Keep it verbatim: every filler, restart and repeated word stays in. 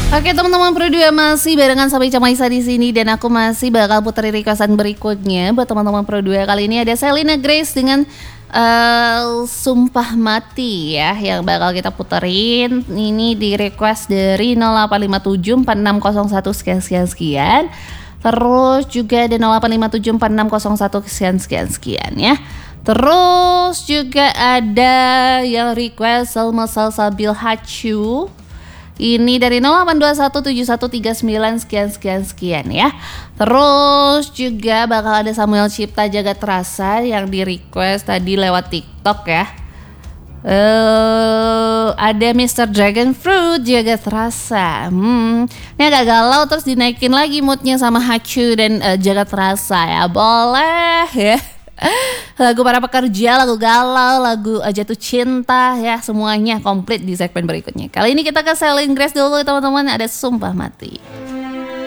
Oke teman-teman Pro dua masih barengan sampai Camaisa di sini dan aku masih bakal puterin requestan berikutnya buat teman-teman Pro dua. Kali ini ada Selena Grace dengan uh, Sumpah Mati ya yang bakal kita puterin. Ini di request dari nol delapan lima tujuh empat enam nol satu sekian sekian sekian. Terus juga ada nol delapan lima tujuh empat enam nol satu sekian sekian sekian ya. Terus juga ada yang request Salma Salsabil Hachu. Ini dari nol delapan dua satu tujuh satu tiga sembilan sekian sekian sekian ya. Terus juga bakal ada Samuel Cipta Jagat Rasa yang di request tadi lewat TikTok ya. Uh, ada mister Dragon Fruit Jagat Rasa. Hmm, ini agak galau terus dinaikin lagi moodnya sama Hachu dan uh, Jagat Rasa ya. Boleh ya. Lagu para pekerja, lagu galau, lagu uh, jatuh cinta ya, semuanya komplit di segmen berikutnya. Kali ini kita ke Selena Grace dulu teman-teman, ada Sumpah Mati.